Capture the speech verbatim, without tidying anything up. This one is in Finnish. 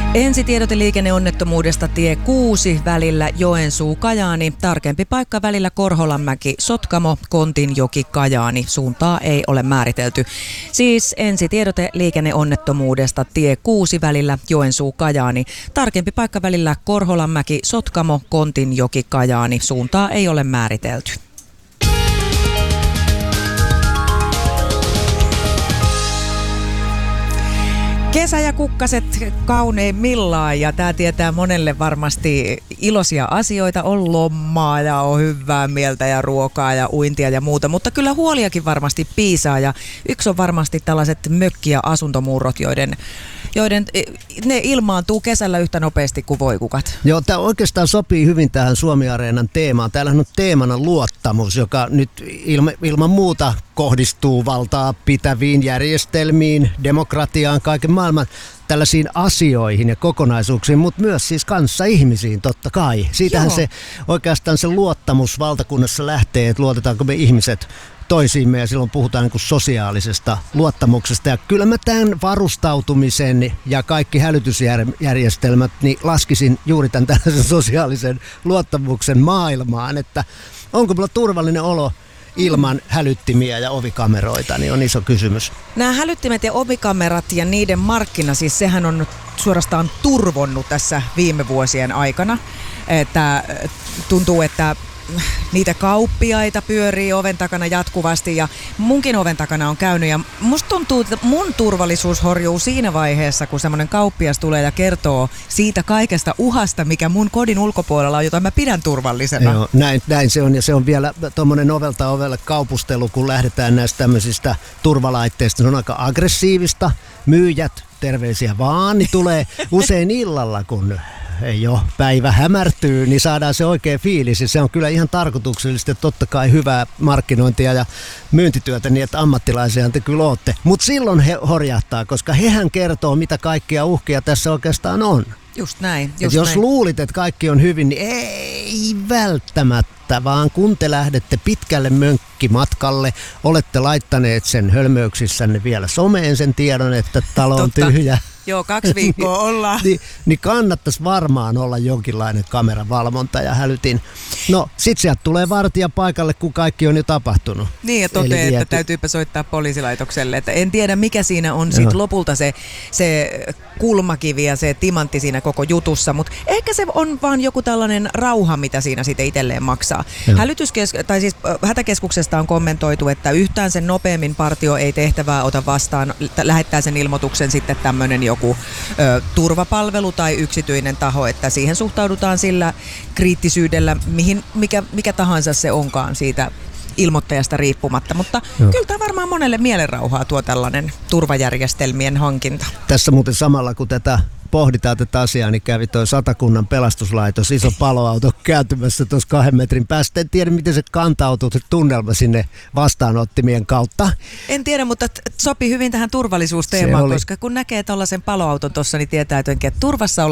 Ensitiedote liikenneonnettomuudesta tie kuusi välillä Joensuu-Kajaani. Tarkempi paikka välillä Korholanmäki-Sotkamo, Kontinjoki-Kajaani. Suuntaa ei ole määritelty. Siis ensitiedote liikenneonnettomuudesta tie kuusi välillä Joensuu-Kajaani. Tarkempi paikka välillä Korholanmäki-Sotkamo, Kontinjoki-Kajaani. Suuntaa ei ole määritelty. Kesä ja kukkaset kauneimmillaan ja tämä tietää monelle varmasti iloisia asioita. On lomaa ja on hyvää mieltä ja ruokaa ja uintia ja muuta, mutta kyllä huoliakin varmasti piisaa ja yksi on varmasti tällaiset mökki- ja asuntomurrot, joiden, joiden ne ilmaantuu kesällä yhtä nopeasti kuin voikukat. Joo, tämä oikeastaan sopii hyvin tähän Suomi-areenan teemaan. Täällähän on teemana luottamus, joka nyt ilma, ilman muuta kohdistuu valtaa pitäviin järjestelmiin, demokratiaan, kaiken maailman tällaisiin asioihin ja kokonaisuuksiin, mutta myös siis kanssaihmisiin totta kai. Siitähän Joo. se oikeastaan se luottamus valtakunnassa lähtee, että luotetaanko me ihmiset toisiimme ja silloin puhutaan niin kuin sosiaalisesta luottamuksesta. Ja kyllä mä tämän varustautumisen ja kaikki hälytysjärjestelmät niin laskisin juuri tämän tällaisen sosiaalisen luottamuksen maailmaan, että onko mulla turvallinen olo ilman hälyttimiä ja ovikameroita, niin on iso kysymys. Nämä hälyttimet ja ovikamerat ja niiden markkina, siis sehän on suorastaan turvonnut tässä viime vuosien aikana. Että tuntuu, että niitä kauppiaita pyörii oven takana jatkuvasti ja munkin oven takana on käynyt ja musta tuntuu, että mun turvallisuus horjuu siinä vaiheessa, kun semmoinen kauppias tulee ja kertoo siitä kaikesta uhasta, mikä mun kodin ulkopuolella on, jota mä pidän turvallisena. Joo, näin, näin se on ja se on vielä tuommoinen ovelta ovelle kaupustelu, kun lähdetään näistä tämmöisistä turvalaitteista. Se on aika aggressiivista. Myyjät, terveisiä vaan, niin tulee usein illalla, kun ei ole, päivä hämärtyy, niin saadaan se oikea fiilis. Ja se on kyllä ihan tarkoituksellisesti totta kai hyvää markkinointia ja myyntityötä niin, että ammattilaisia te kyllä ootte. Mutta silloin he horjahtaa, koska hehän kertoo, mitä kaikkia uhkia tässä oikeastaan on. Just näin. Just jos näin. luulit, että kaikki on hyvin, niin ei välttämättä, vaan kun te lähdette pitkälle mönkkimatkalle, olette laittaneet sen hölmöyksissänne vielä someen sen tiedon, että talo on Totta. tyhjä. Joo, kaksi viikkoa ollaan. niin, niin kannattaisi varmaan olla jonkinlainen kameravalvonta ja hälytin. No, sit sieltä tulee vartija paikalle, kun kaikki on jo tapahtunut. Niin, ja toteaa, että täytyypä soittaa poliisilaitokselle. Että en tiedä, mikä siinä on sit lopulta se, se kulmakivi ja se timantti siinä koko jutussa, mutta ehkä se on vaan joku tällainen rauha, mitä siinä sitten itselleen maksaa. Hälytyskes- tai siis hätäkeskuksesta on kommentoitu, että yhtään sen nopeammin partio ei tehtävää ota vastaan, lähettää sen ilmoituksen sitten tämmöinen joku joku ö, turvapalvelu tai yksityinen taho, että siihen suhtaudutaan sillä kriittisyydellä, mihin, mikä, mikä tahansa se onkaan siitä ilmoittajasta riippumatta, mutta Joo. kyllä tämä varmaan monelle mielenrauhaa tuo tällainen turvajärjestelmien hankinta. Tässä muuten samalla kun tätä pohditaan tätä asiaa, niin kävi toi Satakunnan pelastuslaitos, iso paloauto kääntymässä tuossa kahden metrin päästä. En tiedä, miten se kantautuu, se tunnelma sinne vastaanottimien kautta. En tiedä, mutta sopii hyvin tähän turvallisuusteemaan, koska kun näkee tuollaisen paloauton tuossa, niin tietää jotenkin, että turvassa ollaan.